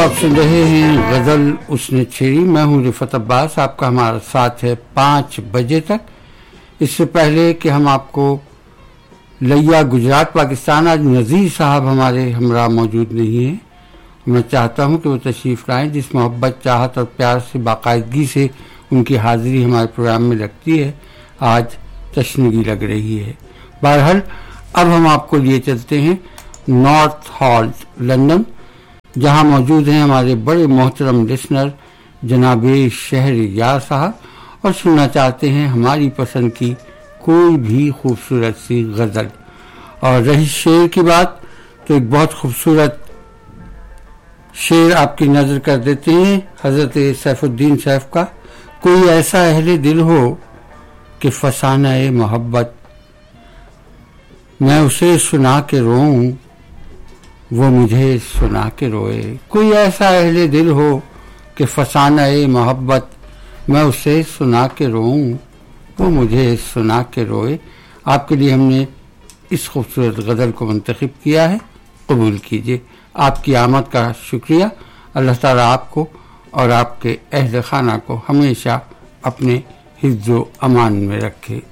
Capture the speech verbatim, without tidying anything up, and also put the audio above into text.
آپ سن رہے ہیں غزل اس نے چھیڑی. میں ہوں رفعت عباس. آپ کا ہمارا ساتھ ہے پانچ بجے تک. اس سے پہلے کہ ہم آپ کو لیا گجرات پاکستان، آج نذیر صاحب ہمارے ہمراہ موجود نہیں ہیں. میں چاہتا ہوں کہ وہ تشریف لائیں. جس محبت، چاہت اور پیار سے باقاعدگی سے ان کی حاضری ہمارے پروگرام میں لگتی ہے، آج تشنگی لگ رہی ہے. بہرحال اب ہم آپ کو لیے چلتے ہیں نارتھ ہال لندن، جہاں موجود ہیں ہمارے بڑے محترم لسنر جناب شہر یار صاحب، اور سننا چاہتے ہیں ہماری پسند کی کوئی بھی خوبصورت سی غزل. اور رہی شعر کی بات تو ایک بہت خوبصورت شعر آپ کی نظر کر دیتے ہیں حضرت سیف الدین سیف کا. کوئی ایسا اہل دل ہو کہ فسانہ محبت میں اسے سنا کے روؤں، وہ مجھے سنا کے روئے. کوئی ایسا اہل دل ہو کہ فسانہ محبت میں اسے سنا کے روؤں، وہ مجھے سنا کے روئے. آپ کے لیے ہم نے اس خوبصورت غزل کو منتخب کیا ہے، قبول کیجیے. آپ کی آمد کا شکریہ. اللہ تعالیٰ آپ کو اور آپ کے اہل خانہ کو ہمیشہ اپنے حفظ و امان میں رکھے.